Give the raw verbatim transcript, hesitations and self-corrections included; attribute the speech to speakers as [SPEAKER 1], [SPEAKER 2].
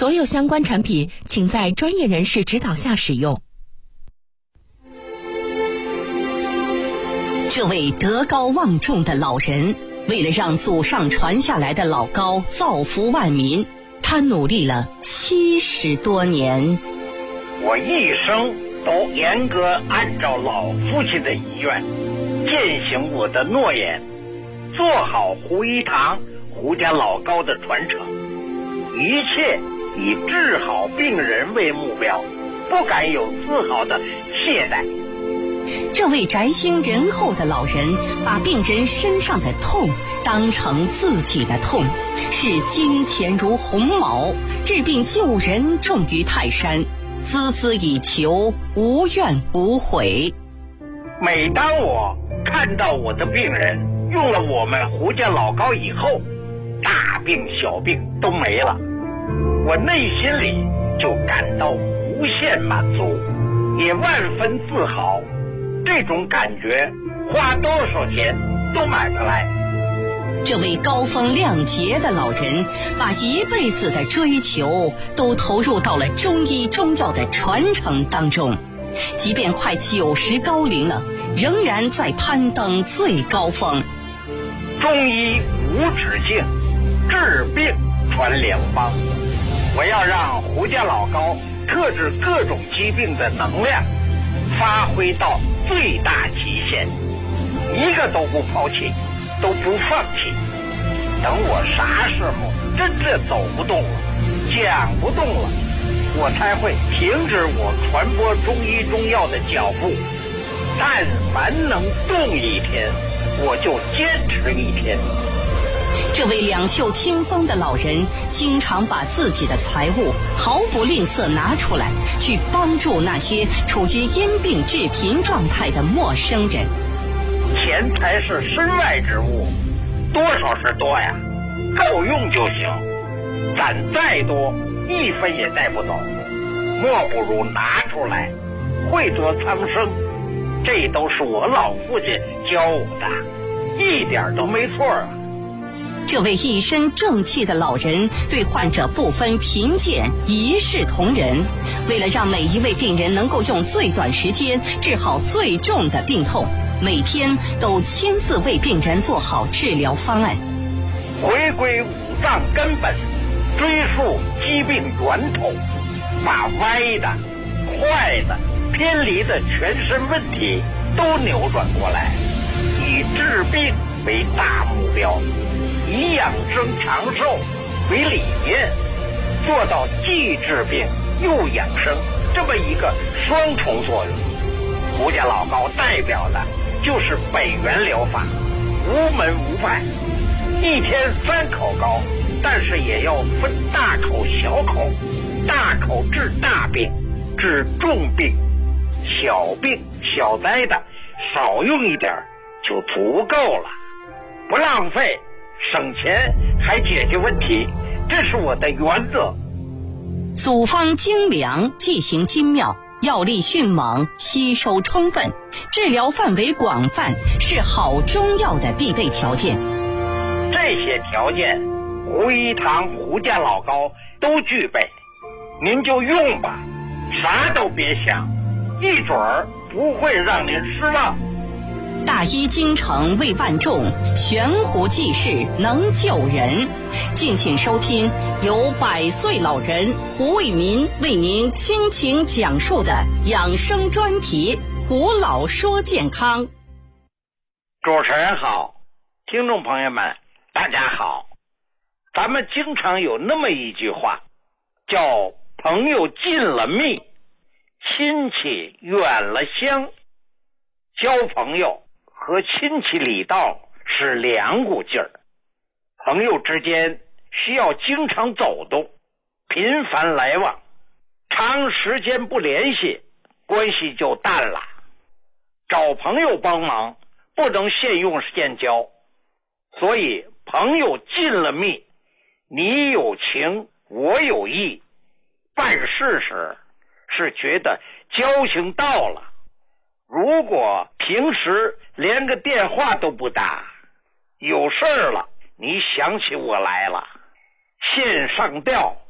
[SPEAKER 1] 所有相关产品请在专业人士指导下使用。
[SPEAKER 2] 这位德高望重的老人，为了让祖上传下来的老高造福万民，他努力了七十多年。
[SPEAKER 3] 我一生都严格按照老父亲的遗愿，践行我的诺言，做好胡一堂胡家老高的传承，一切以治好病人为目标，不敢有丝毫的懈怠。
[SPEAKER 2] 这位宅心仁厚的老人，把病人身上的痛当成自己的痛，视金钱如鸿毛，治病救人重于泰山，孜孜以求，无怨无悔。
[SPEAKER 3] 每当我看到我的病人用了我们胡家老高以后，大病小病都没了，我内心里就感到无限满足，也万分自豪。这种感觉花多少钱都买不来。
[SPEAKER 2] 这位高风亮节的老人，把一辈子的追求都投入到了中医中药的传承当中，即便快九十高龄了，仍然在攀登最高峰。
[SPEAKER 3] 中医无止境，治病传良方。我要让胡家老高克制各种疾病的能量发挥到最大极限，一个都不抛弃，都不放弃。等我啥时候真正走不动了，讲不动了，我才会停止我传播中医中药的脚步。但凡能动一天，我就坚持一天。
[SPEAKER 2] 这位两袖清风的老人，经常把自己的财物毫不吝啬拿出来，去帮助那些处于因病致贫状态的陌生人。
[SPEAKER 3] 钱财是身外之物，多少是多呀，够用就行。攒再多，一分也带不走，莫不如拿出来，惠泽苍生。这都是我老父亲教我的，一点都没错啊。
[SPEAKER 2] 这位一身正气的老人对患者不分贫贱，一视同仁。为了让每一位病人能够用最短时间治好最重的病痛，每天都亲自为病人做好治疗方案。
[SPEAKER 3] 回归五脏根本，追溯疾病源头，把歪的、坏的、偏离的全身问题都扭转过来，以治病为大目标，以养生长寿为理念，做到既治病又养生这么一个双重作用。胡家老高代表的就是北元疗法，无门无派，一天三口膏，但是也要分大口小口，大口治大病，治重病，小病小灾的少用一点就足够了，不浪费，省钱还解决问题，这是我的原则。
[SPEAKER 2] 组方精良，剂型精妙，药力迅猛，吸收充分，治疗范围广泛，是好中药的必备条件。
[SPEAKER 3] 这些条件胡一堂胡家老高都具备，您就用吧，啥都别想，一准儿不会让您失望。
[SPEAKER 2] 大医精诚为万众，悬壶济世能救人。敬请收听由百岁老人胡卫民为您倾情讲述的养生专题《胡老说健康》。
[SPEAKER 3] 主持人好，听众朋友们大家好。咱们经常有那么一句话，叫朋友近了密，亲戚远了乡。交朋友和亲戚里道是两股劲儿，朋友之间需要经常走动，频繁来往，长时间不联系，关系就淡了。找朋友帮忙不能现用现交，所以朋友近了密，你有情我有意，办事时是觉得交情到了。如果平时连个电话都不打，有事儿了你想起我来了，线上吊